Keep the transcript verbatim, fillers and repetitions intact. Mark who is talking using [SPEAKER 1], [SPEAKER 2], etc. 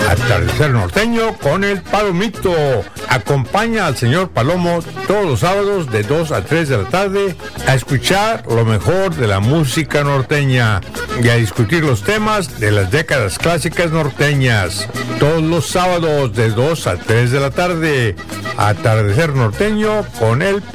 [SPEAKER 1] Atardecer Norteño con el Palomito. Acompaña al señor Palomo todos los sábados de dos a tres de la tarde a escuchar lo mejor de la música norteña y a discutir los temas de las décadas clásicas norteñas. Todos los sábados de dos a tres de la tarde. Atardecer Norteño con el